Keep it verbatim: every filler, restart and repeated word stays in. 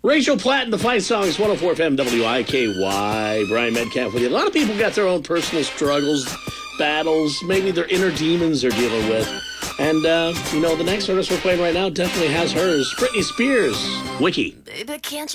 Rachel Platt and the Fight Songs, one oh four F M W I K Y. Brian Metcalf with you. A lot of people got their own personal struggles, battles, maybe their inner demons they're dealing with. And, uh, you know, the next artist we're playing right now definitely has hers. Britney Spears. Wiki. Baby, can't you